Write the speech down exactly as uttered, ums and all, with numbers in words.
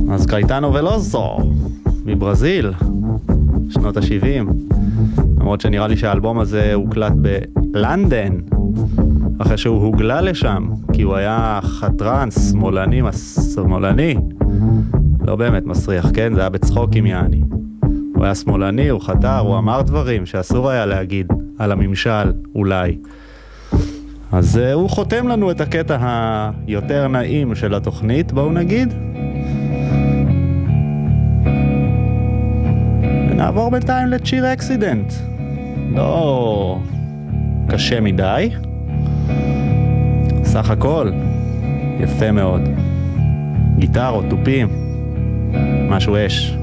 אז קייטנו ולוזו, מברזיל, שנות ה-שבעים. למרות שנראה לי שהאלבום הזה הוקלט בלנדן, אחרי שהוא הוגלה לשם, כי הוא היה חתרן, שמאלני, שמאלני. לא באמת מסריח, כן? זה היה בצחוקים יעני. הוא היה שמאלני, הוא חתר, הוא אמר דברים שאסור היה להגיד על הממשל, אולי. אז uh, הוא חותם לנו את הקטע היותר נעים של התוכנית, בואו נגיד. ונעבור בינתיים לצ'יר אקסידנט. לא קשה מדי. סך הכל יפה מאוד. גיטרות, טופים, משהו אש.